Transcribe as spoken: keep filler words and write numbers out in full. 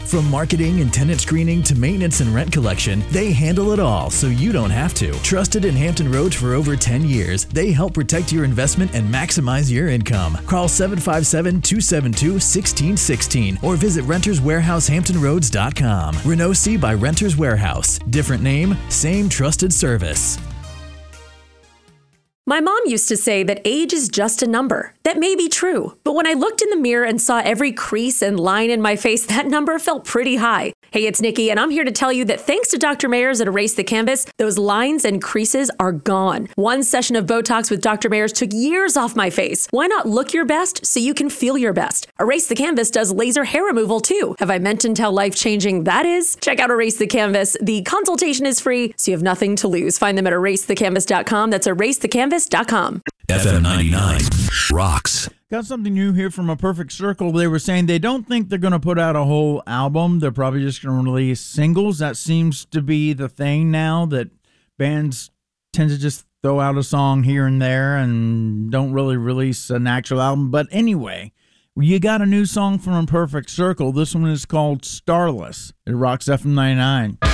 From marketing and tenant screening to maintenance and rent collection, they handle it all so you don't have to. Trusted in Hampton Roads for over ten years, they help protect your investment and maximize your income. Call seven five seven, two seven two, one six one six or visit renters warehouse hampton roads dot com. Renosi by Renters Warehouse. Different name, same trusted service. My mom used to say that age is just a number. That may be true, but when I looked in the mirror and saw every crease and line in my face, that number felt pretty high. Hey, it's Nikki, and I'm here to tell you that thanks to Doctor Mayers at Erase the Canvas, those lines and creases are gone. One session of Botox with Doctor Mayers took years off my face. Why not look your best so you can feel your best? Erase the Canvas does laser hair removal too. Have I mentioned how life-changing that is? Check out Erase the Canvas. The consultation is free, so you have nothing to lose. Find them at erase the canvas dot com. That's erase the canvas dot com. F M ninety-nine rocks. Got something new here from A Perfect Circle. They were saying they don't think they're going to put out a whole album. They're probably just going to release singles. That seems to be the thing now, that bands tend to just throw out a song here and there and don't really release an actual album. But anyway, you got a new song from A Perfect Circle. This one is called Starless. It rocks F M ninety-nine.